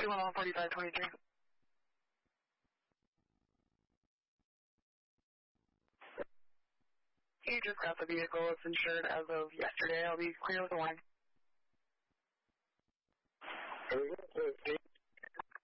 211-4523. You just got the vehicle. It's insured as of yesterday. I'll be clear with the line.